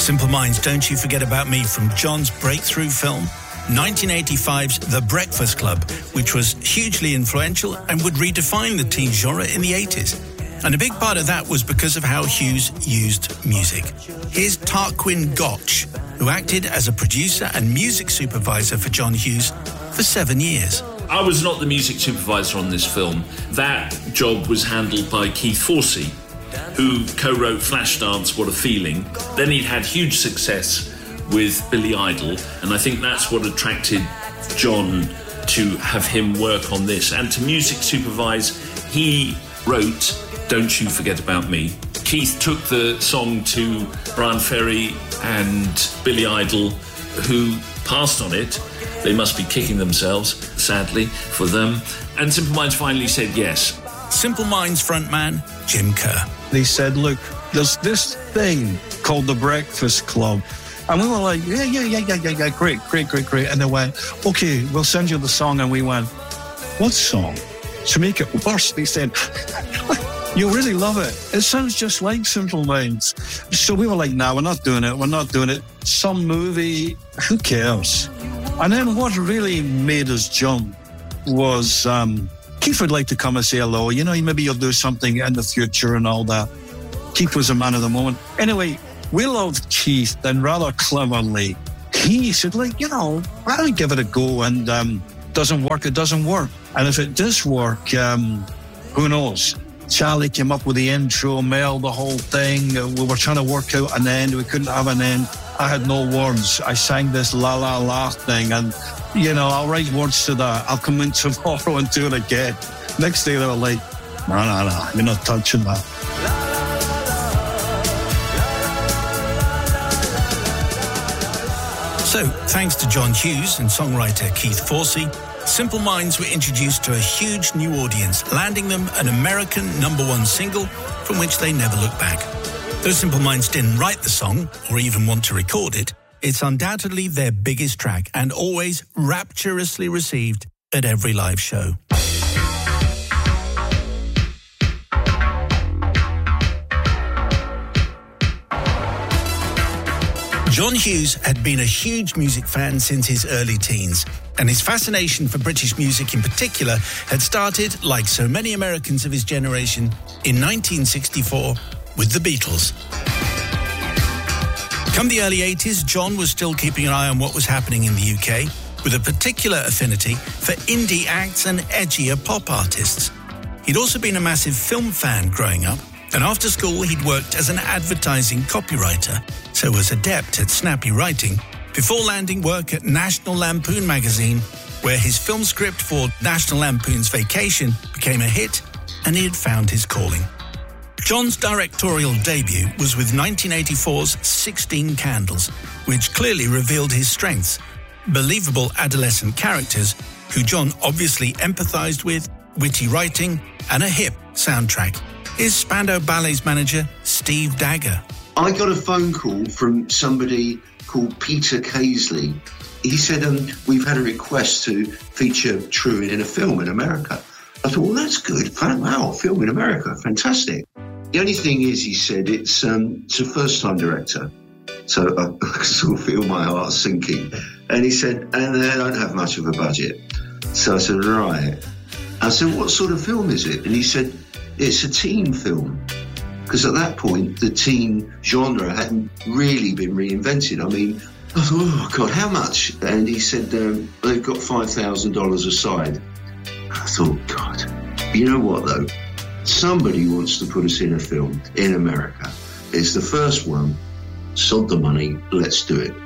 Simple Minds' Don't You Forget About Me from John's breakthrough film, 1985's The Breakfast Club, which was hugely influential and would redefine the teen genre in the 80s. And a big part of that was because of how Hughes used music. Here's Tarquin Gotch, who acted as a producer and music supervisor for John Hughes for 7 years. I was not the music supervisor on this film. That job was handled by Keith Forsey, who co-wrote Flashdance, What a Feeling. Then he'd had huge success with Billy Idol, and I think that's what attracted John to have him work on this. And to music supervise, he wrote Don't You Forget About Me. Keith took the song to Brian Ferry and Billy Idol, who passed on it. They must be kicking themselves, sadly, for them. And Simple Minds finally said yes. Simple Minds frontman Jim Kerr. They said, look, there's this thing called The Breakfast Club. And we were like, yeah, great. And they went, okay, we'll send you the song. And we went, what song? To make it worse, they said, you'll really love it. It sounds just like Simple Minds. So we were like, nah, we're not doing it. Some movie, who cares? And then what really made us jump was Keith would like to come and say hello. You know, maybe you'll do something in the future and all that. Keith was a man of the moment. Anyway, we loved Keith, and rather cleverly, he said, like, you know, why don't we give it a go? And doesn't work, it doesn't work. And if it does work, who knows? Charlie came up with the intro, Mel, the whole thing. We were trying to work out an end. We couldn't have an end. I had no words. I sang this la la la thing, and, you know, I'll write words to that. I'll come in tomorrow and do it again. Next day they were like, no, you're not touching that. So, thanks to John Hughes and songwriter Keith Forsey, Simple Minds were introduced to a huge new audience, landing them an American #1 single from which they never looked back. Though Simple Minds didn't write the song or even want to record it, it's undoubtedly their biggest track and always rapturously received at every live show. John Hughes had been a huge music fan since his early teens, and his fascination for British music in particular had started, like so many Americans of his generation, in 1964 with the Beatles. Come the early 80s, John was still keeping an eye on what was happening in the UK, with a particular affinity for indie acts and edgier pop artists. He'd also been a massive film fan growing up, and after school he'd worked as an advertising copywriter, so was adept at snappy writing, before landing work at National Lampoon magazine, where his film script for National Lampoon's Vacation became a hit, and he had found his calling. John's directorial debut was with 1984's 16 Candles, which clearly revealed his strengths: believable adolescent characters who John obviously empathized with, witty writing, and a hip soundtrack. Here's Spandau Ballet's manager, Steve Dagger. I got a phone call from somebody called Peter Casely. He said, we've had a request to feature Truman in a film in America. I thought, well, that's good. Wow, film in America, fantastic. The only thing is, he said, it's a first-time director. So I sort of feel my heart sinking. And he said, and they don't have much of a budget. So I said, right. I said, what sort of film is it? And he said, it's a teen film. Because at that point, the teen genre hadn't really been reinvented. I mean, I thought, oh, God, how much? And he said, they've got $5,000 aside. I thought, God, you know what, though? Somebody wants to put us in a film in America. It's the first one. Sod the money. Let's do it.